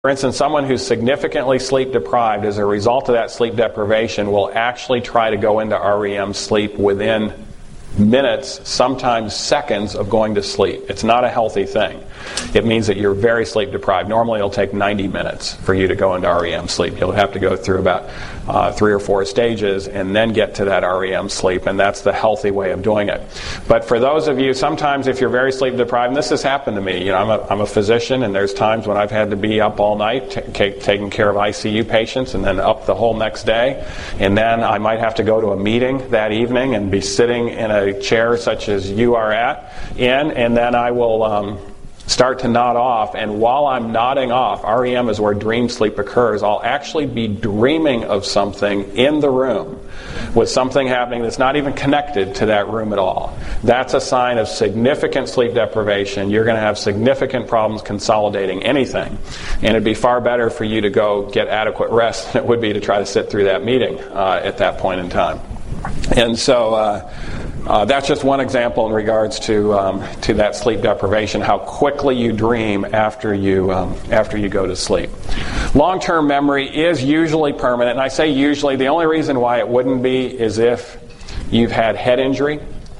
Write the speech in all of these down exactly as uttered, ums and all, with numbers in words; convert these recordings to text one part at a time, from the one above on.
For instance, someone who's significantly sleep deprived as a result of that sleep deprivation will actually try to go into R E M sleep within minutes, sometimes seconds of going to sleep. It's not a healthy thing. It means that you're very sleep deprived. Normally it'll take ninety minutes for you to go into R E M sleep. You'll have to go through about uh, three or four stages and then get to that R E M sleep, and that's the healthy way of doing it. But for those of you, sometimes if you're very sleep deprived, and this has happened to me, you know, I'm a, I'm a physician, and there's times when I've had to be up all night t- taking care of I C U patients and then up the whole next day, and then I might have to go to a meeting that evening and be sitting in a chair such as you are at in, and then I will um, start to nod off, and while I'm nodding off, R E M is where dream sleep occurs, I'll actually be dreaming of something in the room with something happening that's not even connected to that room at all. That's a sign of significant sleep deprivation. You're going to have significant problems consolidating anything, and it'd be far better for you to go get adequate rest than it would be to try to sit through that meeting uh, at that point in time. And so uh, uh, that's just one example in regards to um, to that sleep deprivation, how quickly you dream after you um, after you go to sleep. Long-term memory is usually permanent, and I say usually. The only reason why it wouldn't be is if you've had head injury,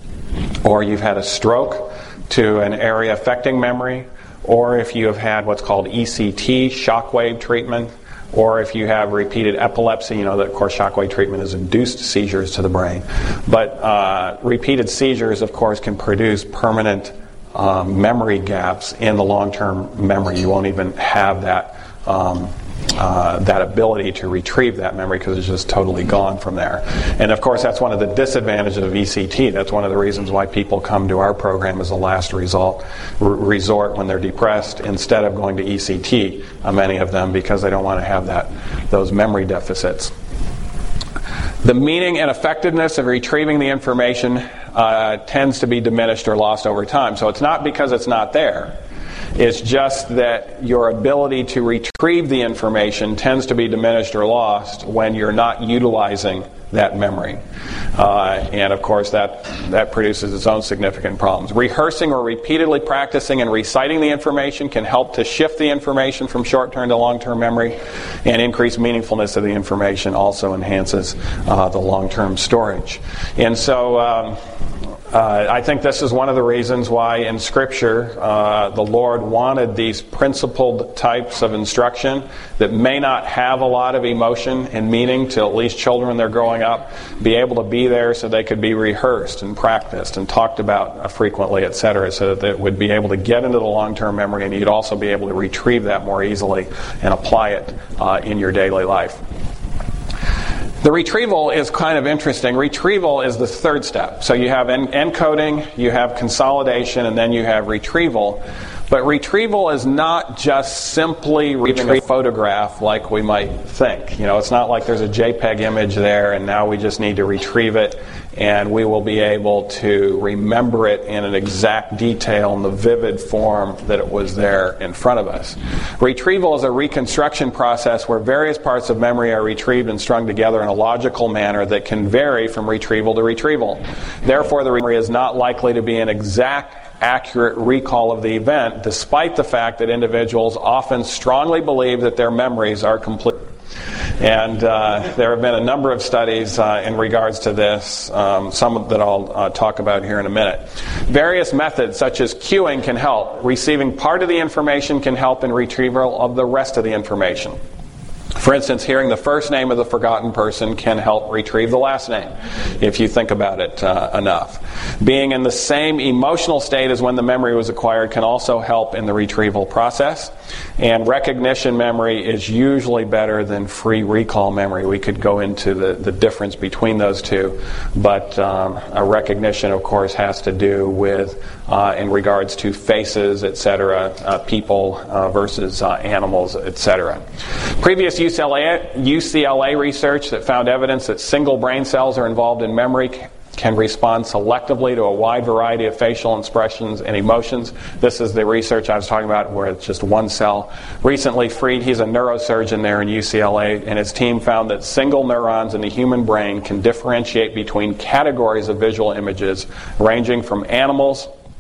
or you've had a stroke to an area affecting memory, or if you have had what's called E C T, shockwave treatment, or if you have repeated epilepsy. You know that, of course, shockwave treatment has induced seizures to the brain. But uh, repeated seizures, of course, can produce permanent um, memory gaps in the long-term memory. You won't even have that um, uh, that ability to retrieve that memory because it's just totally gone from there. And, of course, that's one of the disadvantages of E C T. That's one of the reasons why people come to our program as a last result, r- resort when they're depressed instead of going to E C T, uh, many of them, because they don't want to have that those memory deficits. The meaning and effectiveness of retrieving the information uh, tends to be diminished or lost over time. So it's not because it's not there. It's just that your ability to retrieve the information tends to be diminished or lost when you're not utilizing that memory. Uh, and, of course, that, that produces its own significant problems. Rehearsing or repeatedly practicing and reciting the information can help to shift the information from short-term to long-term memory, and increased meaningfulness of the information also enhances uh, the long-term storage. And so um, uh, I think this is one of the reasons why in Scripture uh, the Lord wanted these principled types of instruction that may not have a lot of emotion and meaning to at least children when they're growing up, be able to be there so they could be rehearsed and practiced and talked about uh, frequently, et cetera, so that they would be able to get into the long-term memory, and you'd also be able to retrieve that more easily and apply it uh, in your daily life. The retrieval is kind of interesting. Retrieval is the third step. So you have en- encoding, you have consolidation, and then you have retrieval. But retrieval is not just simply retrieving a photograph like we might think. You know, it's not like there's a JPEG image there and now we just need to retrieve it and we will be able to remember it in an exact detail in the vivid form that it was there in front of us. Retrieval is a reconstruction process where various parts of memory are retrieved and strung together in a logical manner that can vary from retrieval to retrieval. Therefore, the memory is not likely to be an exact accurate recall of the event, despite the fact that individuals often strongly believe that their memories are complete. And uh, there have been a number of studies uh, in regards to this, um, some that I'll uh, talk about here in a minute. Various methods, such as cueing, can help. Receiving part of the information can help in retrieval of the rest of the information. For instance, hearing the first name of the forgotten person can help retrieve the last name, if you think about it uh, enough. Being in the same emotional state as when the memory was acquired can also help in the retrieval process. And recognition memory is usually better than free recall memory. We could go into the, the difference between those two, but um, a recognition, of course, has to do with, uh, in regards to faces, et cetera, uh, people uh, versus uh, animals, et cetera. Previous U C L A, U C L A research that found evidence that single brain cells are involved in memory can respond selectively to a wide variety of facial expressions and emotions. This is the research I was talking about where it's just one cell. Recently, Fried, he's a neurosurgeon there in U C L A, and his team found that single neurons in the human brain can differentiate between categories of visual images ranging from animals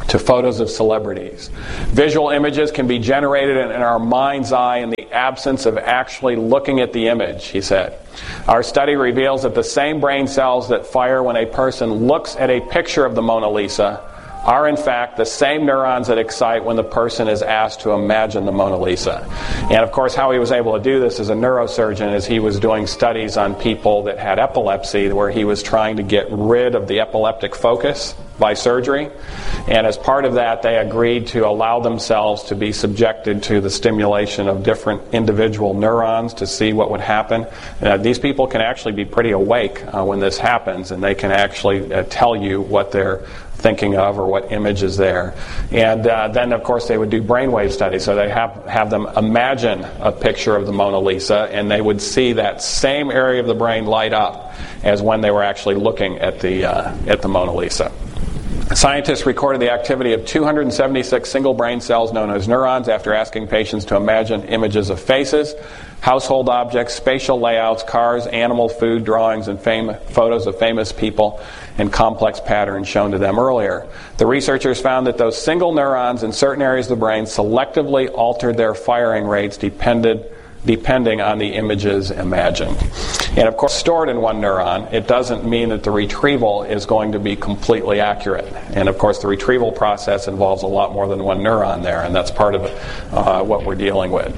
to photos of celebrities. Visual images can be generated in, in our mind's eye in the absence of actually looking at the image, he said. Our study reveals that the same brain cells that fire when a person looks at a picture of the Mona Lisa are in fact the same neurons that excite when the person is asked to imagine the Mona Lisa. And of course how he was able to do this as a neurosurgeon is he was doing studies on people that had epilepsy where he was trying to get rid of the epileptic focus by surgery. And as part of that they agreed to allow themselves to be subjected to the stimulation of different individual neurons to see what would happen. Uh, these people can actually be pretty awake uh, when this happens, and they can actually uh, tell you what they're thinking of or what image is there. And uh, then of course they would do brainwave studies, so they have have them imagine a picture of the Mona Lisa, and they would see that same area of the brain light up as when they were actually looking at the uh, at the Mona Lisa. Scientists recorded the activity of two hundred seventy-six single brain cells known as neurons after asking patients to imagine images of faces, household objects, spatial layouts, cars, animal food, drawings, and fam- photos of famous people, and complex patterns shown to them earlier. The researchers found that those single neurons in certain areas of the brain selectively altered their firing rates depended depending on the images imagined. And of course, stored in one neuron, it doesn't mean that the retrieval is going to be completely accurate. And of course, the retrieval process involves a lot more than one neuron there, and that's part of uh, what we're dealing with.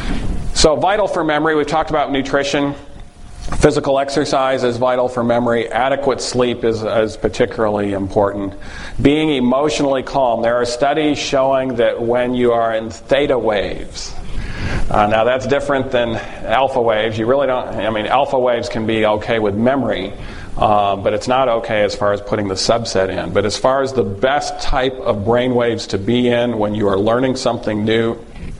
So vital for memory, we've talked about nutrition. Physical exercise is vital for memory. Adequate sleep is, is particularly important. Being emotionally calm. There are studies showing that when you are in theta waves, Uh, now that's different than alpha waves. You really don't, I mean, alpha waves can be okay with memory, uh, but it's not okay as far as putting the subset in. But as far as the best type of brain waves to be in when you are learning something new,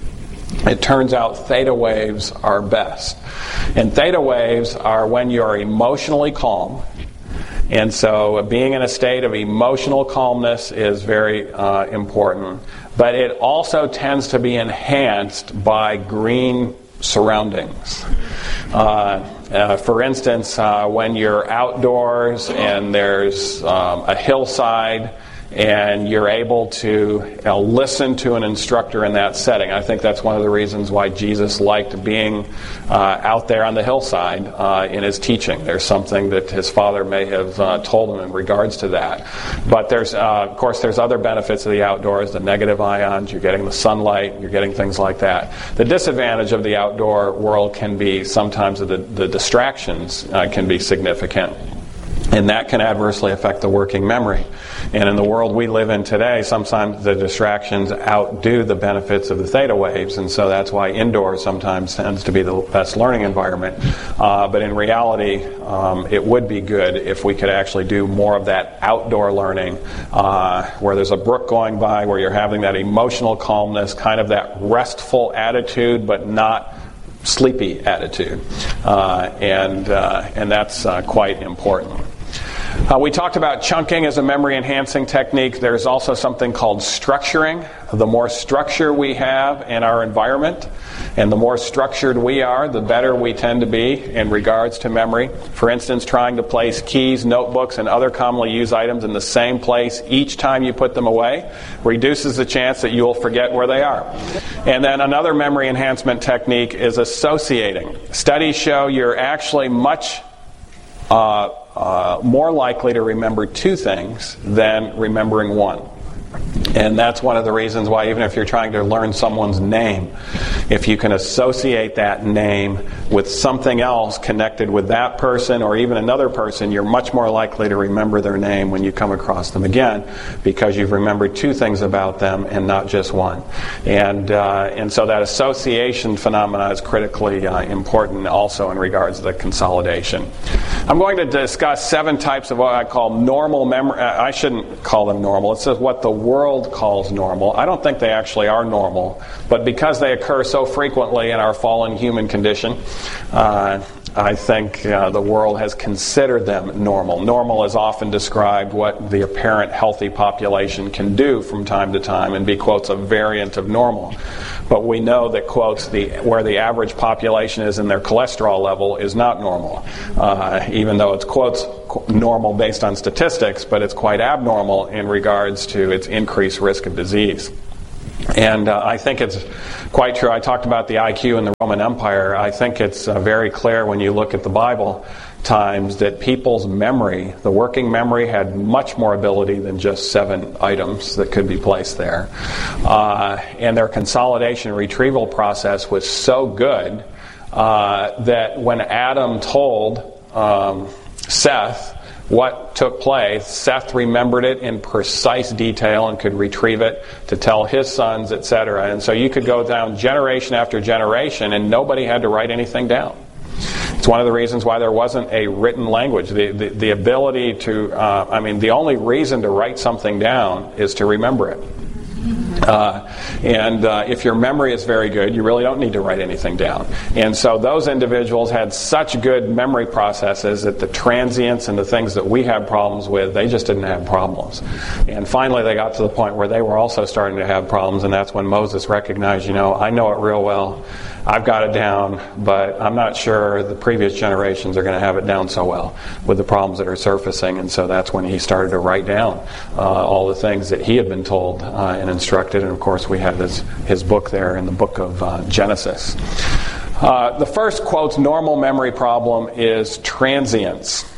it turns out theta waves are best. And theta waves are when you are emotionally calm. And so being in a state of emotional calmness is very uh, important. But it also tends to be enhanced by green surroundings. Uh, uh, for instance, uh, when you're outdoors and there's um, a hillside and you're able to you know, listen to an instructor in that setting. I think that's one of the reasons why Jesus liked being uh, out there on the hillside uh, in his teaching. There's something that his father may have uh, told him in regards to that. But there's, uh, of course, there's other benefits of the outdoors, the negative ions, you're getting the sunlight, you're getting things like that. The disadvantage of the outdoor world can be sometimes the, the distractions uh, can be significant. And that can adversely affect the working memory. And in the world we live in today, sometimes the distractions outdo the benefits of the theta waves, and so that's why indoors sometimes tends to be the best learning environment. Uh, but in reality, um, it would be good if we could actually do more of that outdoor learning, uh, where there's a brook going by, where you're having that emotional calmness, kind of that restful attitude, but not sleepy attitude. Uh, and, uh, and that's uh, quite important. Uh, we talked about chunking as a memory-enhancing technique. There's also something called structuring. The more structure we have in our environment, and the more structured we are, the better we tend to be in regards to memory. For instance, trying to place keys, notebooks, and other commonly used items in the same place each time you put them away reduces the chance that you will forget where they are. And then another memory enhancement technique is associating. Studies show you're actually much uh, Uh, more likely to remember two things than remembering one. And that's one of the reasons why, even if you're trying to learn someone's name, if you can associate that name with something else connected with that person or even another person, you're much more likely to remember their name when you come across them again, because you've remembered two things about them and not just one. And uh, and so that association phenomena is critically uh, important also in regards to the consolidation. I'm going to discuss seven types of what I call normal memory. I shouldn't call them normal. It says what the world calls normal. I don't think they actually are normal, but because they occur so frequently in our fallen human condition, uh, I think uh, the world has considered them normal. Normal is often described what the apparent healthy population can do from time to time and be, quotes, a variant of normal. But we know that, quotes, the where the average population is in their cholesterol level is not normal, uh, even though it's, quotes, normal based on statistics, but it's quite abnormal in regards to its increased risk of disease. And uh, I think it's quite true. I talked about the I Q in the Roman Empire. I think it's uh, very clear when you look at the Bible times that people's memory, the working memory, had much more ability than just seven items that could be placed there. Uh, and their consolidation retrieval process was so good uh, that when Adam told um, Seth what took place, Seth remembered it in precise detail and could retrieve it to tell his sons, et cetera. And so you could go down generation after generation and nobody had to write anything down. It's one of the reasons why there wasn't a written language. The, the, the ability to, uh, I mean, the only reason to write something down is to remember it. Uh, and uh, if your memory is very good, you really don't need to write anything down. And so those individuals had such good memory processes that the transients and the things that we have problems with, they just didn't have problems. And finally they got to the point where they were also starting to have problems, and that's when Moses recognized, you know, I know it real well. I've got it down, but I'm not sure the previous generations are going to have it down so well with the problems that are surfacing. And so that's when he started to write down uh, all the things that he had been told uh, and instructed. And of course we have his, his book there in the book of uh, Genesis. Uh, the first, quotes, normal memory problem is transience.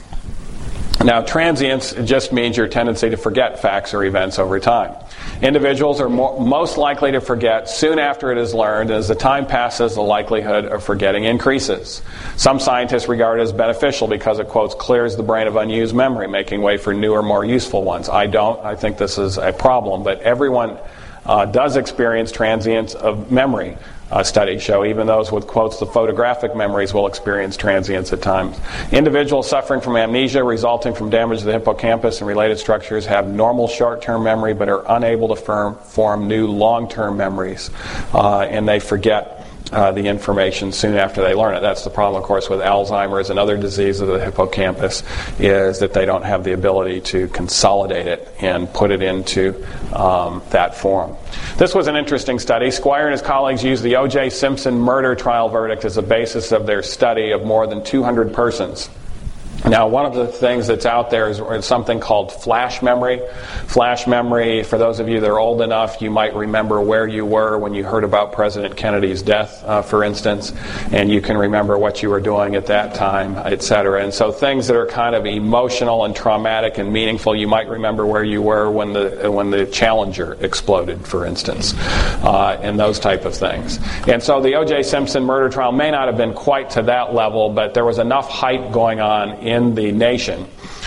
Now, transience just means your tendency to forget facts or events over time. Individuals are more, most likely to forget soon after it is learned, and as the time passes, the likelihood of forgetting increases. Some scientists regard it as beneficial because it, quotes, clears the brain of unused memory, making way for newer, more useful ones. I don't. I think this is a problem, but everyone uh, does experience transience of memory. Uh, studies show even those with, quotes, the photographic memories will experience transience at times. Individuals suffering from amnesia resulting from damage to the hippocampus and related structures have normal short-term memory but are unable to firm, form new long-term memories, uh, and they forget Uh, the information soon after they learn it. That's the problem, of course, with Alzheimer's and other diseases of the hippocampus, is that they don't have the ability to consolidate it and put it into um, that form. This was an interesting study. Squire and his colleagues used the O J Simpson murder trial verdict as a basis of their study of more than two hundred persons. Now, one of the things that's out there is something called flash memory. Flash memory, for those of you that are old enough, you might remember where you were when you heard about President Kennedy's death, uh, for instance, and you can remember what you were doing at that time, et cetera. And so things that are kind of emotional and traumatic and meaningful, you might remember where you were when the when the Challenger exploded, for instance, uh, and those type of things. And so the O J Simpson murder trial may not have been quite to that level, but there was enough hype going on in the nation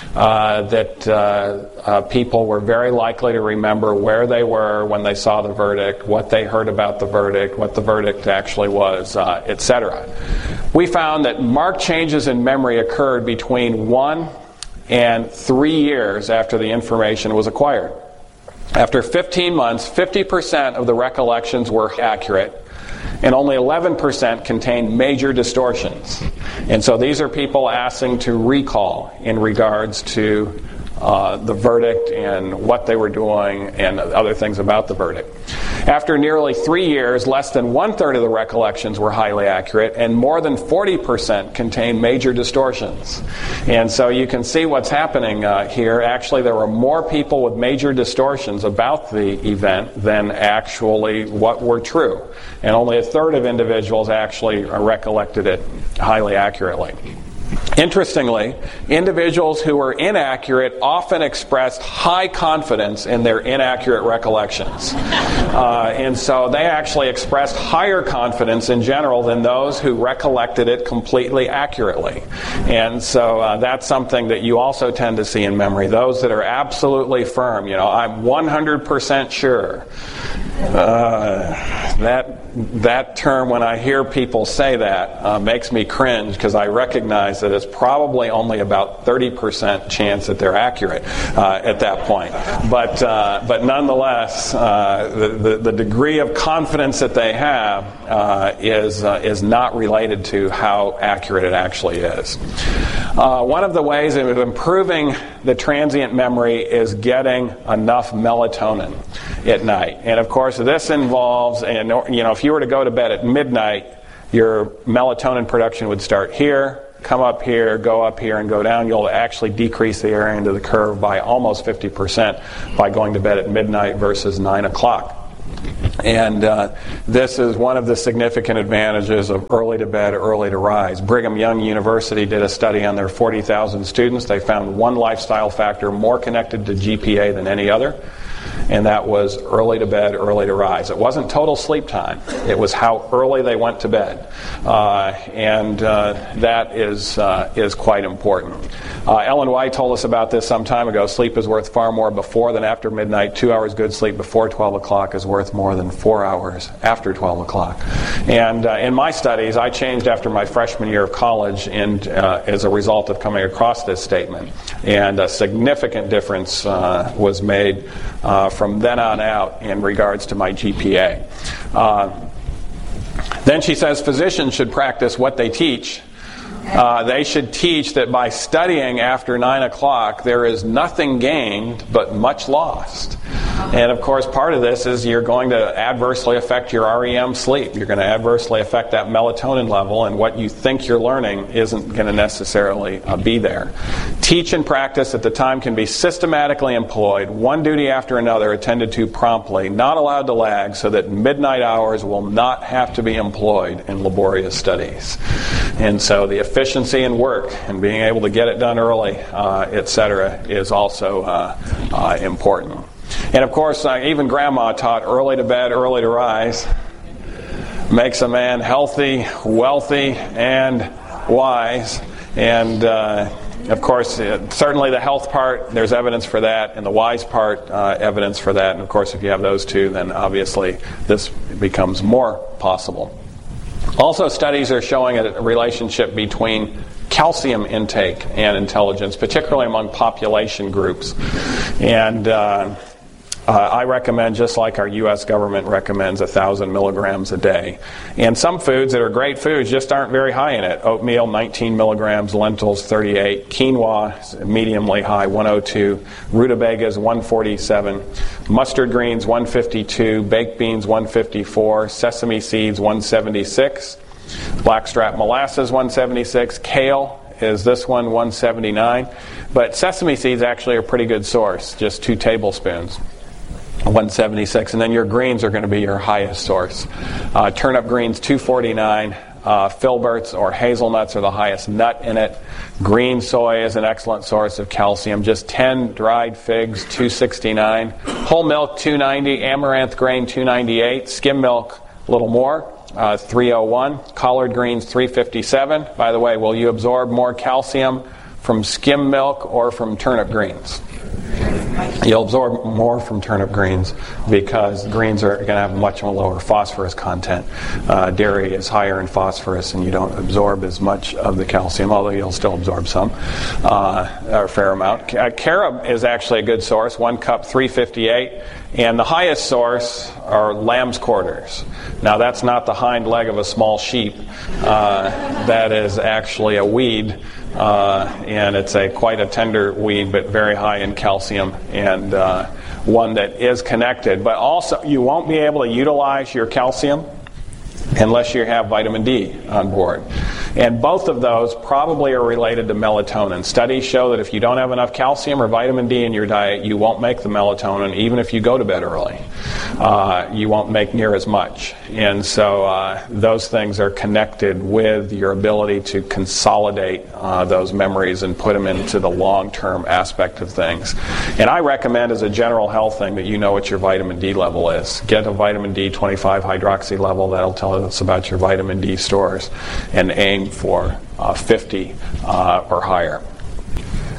uh, that uh, uh, people were very likely to remember where they were when they saw the verdict, what they heard about the verdict, what the verdict actually was, uh, et cetera. We found that marked changes in memory occurred between one and three years after the information was acquired. After fifteen months, fifty percent of the recollections were accurate, and only eleven percent contained major distortions. And so these are people asking to recall in regards to uh, the verdict and what they were doing and other things about the verdict. After nearly three years, less than one-third of the recollections were highly accurate, and more than forty percent contained major distortions. And so you can see what's happening uh, here. Actually, there were more people with major distortions about the event than actually what were true. And only a third of individuals actually recollected it highly accurately. Interestingly, individuals who were inaccurate often expressed high confidence in their inaccurate recollections. Uh, and so they actually expressed higher confidence in general than those who recollected it completely accurately. And so uh, that's something that you also tend to see in memory. Those that are absolutely firm, you know, I'm one hundred percent sure. Uh, that... that term, when I hear people say that, uh, makes me cringe because I recognize that it's probably only about thirty percent chance that they're accurate uh, at that point. But uh, but nonetheless, uh, the, the the degree of confidence that they have uh, is uh, is not related to how accurate it actually is. Uh, one of the ways of improving the transient memory is getting enough melatonin at night. And of course, this involves, and you know, if you were to go to bed at midnight, your melatonin production would start here, come up here, go up here, and go down. You'll actually decrease the area under the curve by almost fifty percent by going to bed at midnight versus nine o'clock. And uh, this is one of the significant advantages of early to bed, early to rise. Brigham Young University did a study on their forty thousand students. They found one lifestyle factor more connected to G P A than any other, and that was early to bed, early to rise. It wasn't total sleep time. It was how early they went to bed. Uh, and uh, that is uh, is quite important. Uh, Ellen White told us about this some time ago. Sleep is worth far more before than after midnight. Two hours good sleep before twelve o'clock is worth more than four hours after twelve o'clock. And uh, in my studies, I changed after my freshman year of college and, uh, as a result of coming across this statement. And a significant difference uh, was made uh, from then on out in regards to my G P A. Uh, then she says physicians should practice what they teach. Uh, they should teach that by studying after nine o'clock, there is nothing gained but much lost. And of course, part of this is you're going to adversely affect your R E M sleep. You're going to adversely affect that melatonin level, and what you think you're learning isn't going to necessarily uh, be there. Teach and practice at the time can be systematically employed, one duty after another attended to promptly, not allowed to lag, so that midnight hours will not have to be employed in laborious studies. And so the efficiency in work and being able to get it done early, uh, et cetera, is also uh, uh, important. And of course, uh, even Grandma taught early to bed, early to rise makes a man healthy, wealthy, and wise. And uh, of course, uh, certainly the health part, there's evidence for that, and the wise part, uh, evidence for that. And of course, if you have those two, then obviously this becomes more possible. Also, studies are showing a relationship between calcium intake and intelligence, particularly among population groups. And uh, uh, I recommend, just like our U S government recommends, one thousand milligrams a day. And some foods that are great foods just aren't very high in it. Oatmeal, nineteen milligrams, lentils, thirty-eight, quinoa, mediumly high, one oh two, rutabagas, one forty-seven, mustard greens, one fifty-two, baked beans, one fifty-four, sesame seeds, one seventy-six, blackstrap molasses, one seventy-six, kale is this one, one seventy-nine. But sesame seeds actually are a pretty good source, just two tablespoons, one seventy-six. And then your greens are going to be your highest source. Uh, turnip greens, two forty-nine. Uh, filberts or hazelnuts are the highest nut in it. Green soy is an excellent source of calcium. Just ten dried figs, two sixty-nine. Whole milk, two ninety. Amaranth grain, two ninety-eight. Skim milk, a little more, uh, three oh one. Collard greens, three fifty-seven. By the way, will you absorb more calcium from skim milk or from turnip greens? You'll absorb more from turnip greens because greens are going to have much lower phosphorus content. Uh, dairy is higher in phosphorus, and you don't absorb as much of the calcium, although you'll still absorb some, uh, or a fair amount. Uh, carob is actually a good source. One cup, three fifty-eight. And the highest source are lamb's quarters. Now, that's not the hind leg of a small sheep. Uh, that is actually a weed. Uh, and it's a quite a tender weed, but very high in calcium, and uh, one that is connected. But also, you won't be able to utilize your calcium unless you have vitamin D on board. And both of those probably are related to melatonin. Studies show that if you don't have enough calcium or vitamin D in your diet, you won't make the melatonin, even if you go to bed early. Uh, you won't make near as much. And so uh, those things are connected with your ability to consolidate uh, those memories and put them into the long-term aspect of things. And I recommend, as a general health thing, that you know what your vitamin D level is. Get a vitamin D twenty-five hydroxy level. That'll tell us about your vitamin D stores, and aim for uh, fifty uh, or higher.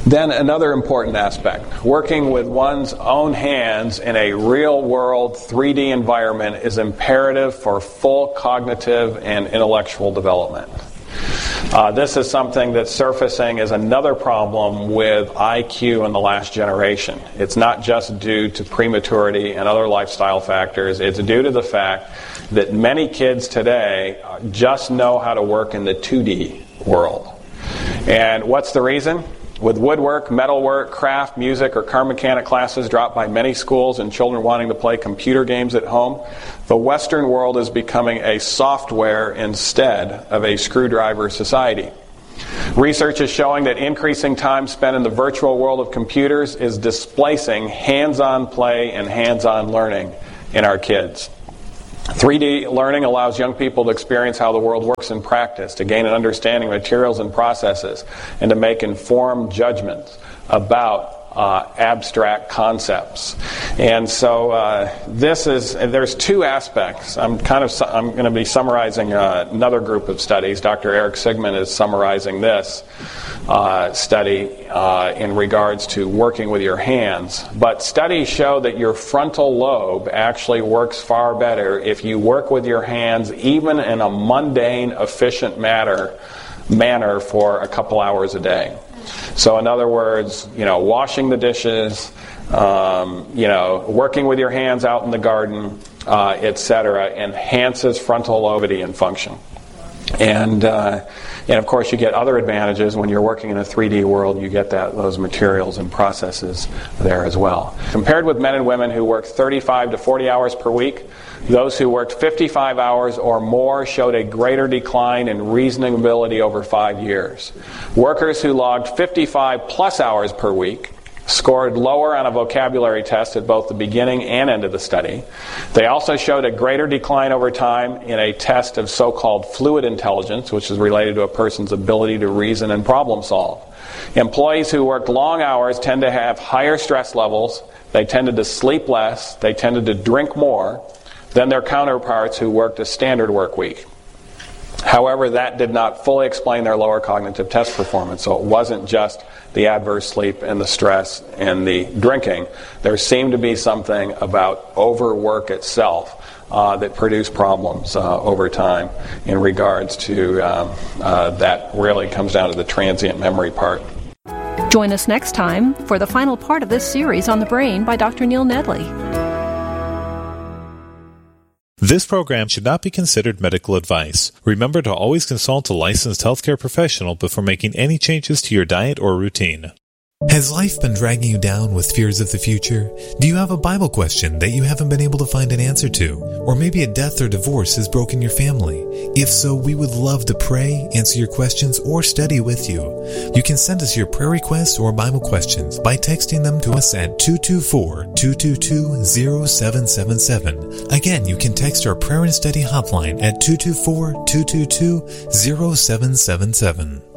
Then another important aspect, working with one's own hands in a real-world three D environment is imperative for full cognitive and intellectual development. Uh, this is something that's surfacing as another problem with I Q in the last generation. It's not just due to prematurity and other lifestyle factors. It's due to the fact that many kids today just know how to work in the two D world. And what's the reason? With woodwork, metalwork, craft, music, or car mechanic classes dropped by many schools and children wanting to play computer games at home, the Western world is becoming a software instead of a screwdriver society. Research is showing that increasing time spent in the virtual world of computers is displacing hands-on play and hands-on learning in our kids. three D learning allows young people to experience how the world works in practice, to gain an understanding of materials and processes, and to make informed judgments about uh, abstract concepts. And so uh, this is, there's two aspects. I'm kind of, I'm going to be summarizing uh, another group of studies. Doctor Eric Sigmund is summarizing this uh, study uh, in regards to working with your hands. But studies show that your frontal lobe actually works far better if you work with your hands, even in a mundane, efficient manner, manner for a couple hours a day. So in other words, you know, washing the dishes, um, you know, working with your hands out in the garden, uh, et cetera, enhances frontal lobe function. And uh, and of course, you get other advantages when you're working in a three D world. You get that those materials and processes there as well. Compared with men and women who work thirty-five to forty hours per week, those who worked fifty-five hours or more showed a greater decline in reasoning ability over five years. Workers who logged fifty-five plus hours per week scored lower on a vocabulary test at both the beginning and end of the study. They also showed a greater decline over time in a test of so-called fluid intelligence, which is related to a person's ability to reason and problem solve. Employees who worked long hours tend to have higher stress levels, they tended to sleep less, they tended to drink more than their counterparts who worked a standard work week. However, that did not fully explain their lower cognitive test performance, so it wasn't just the adverse sleep and the stress and the drinking. There seemed to be something about overwork itself uh, that produced problems uh, over time in regards to um, uh, that really comes down to the transient memory part. Join us next time for the final part of this series on the brain by Doctor Neil Nedley. This program should not be considered medical advice. Remember to always consult a licensed healthcare professional before making any changes to your diet or routine. Has life been dragging you down with fears of the future? Do you have a Bible question that you haven't been able to find an answer to? Or maybe a death or divorce has broken your family? If so, we would love to pray, answer your questions, or study with you. You can send us your prayer requests or Bible questions by texting them to us at two two four, two two two, zero seven seven seven. Again, you can text our prayer and study hotline at two two four, two two two, zero seven seven seven.